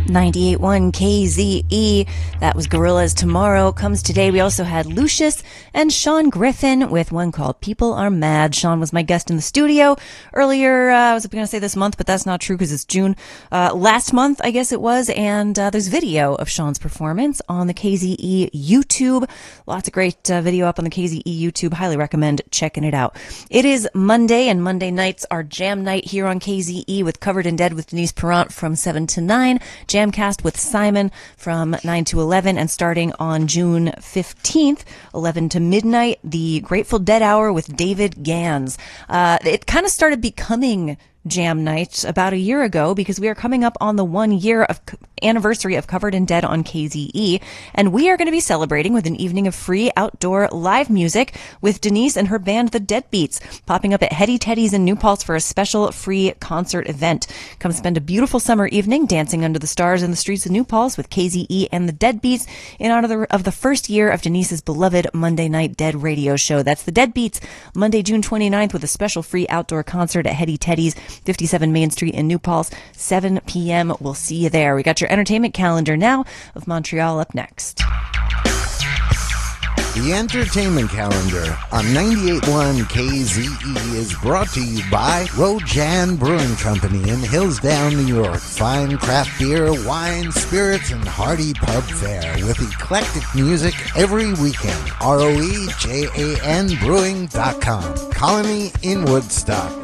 98.1 KZE. That was Gorillaz. Tomorrow Comes Today. We also had Lucius and Sean Griffin with one called People Are Mad. Sean was my guest in the studio earlier. I was going to say this month, but that's not true because it's June. Last month, I guess it was. And there's video of Sean's performance on the KZE YouTube. Lots of great video up on the KZE YouTube. Highly recommend checking it out. It is Monday, and Monday nights are jam night here on KZE with Covered in Dead with Denise Perrant from 7 to 9. Jamcast with Simon from 9 to 11, and starting on June 15th, 11 to midnight, the Grateful Dead Hour with David Gans. It kind of started becoming jam night about a year ago because we are coming up on the 1 year of anniversary of Covered in Dead on KZE, and we are going to be celebrating with an evening of free outdoor live music with Denise and her band The Deadbeats popping up at Hetty Teddy's in New Paltz for a special free concert event. Come spend a beautiful summer evening dancing under the stars in the streets of New Paltz with KZE and The Deadbeats in honor of the first year of Denise's beloved Monday Night Dead radio show. That's The Deadbeats, Monday, June 29th, with a special free outdoor concert at Hetty Teddy's, 57 Main Street in New Paltz, 7 p.m. We'll see you there. We got your entertainment calendar now of Montreal up next. The entertainment calendar on 98.1 KZE is brought to you by Rojan Brewing Company in Hillsdale, New York. Fine craft beer, wine, spirits, and hearty pub fare with eclectic music every weekend. ROEJAN Brewing.com. Colony in Woodstock.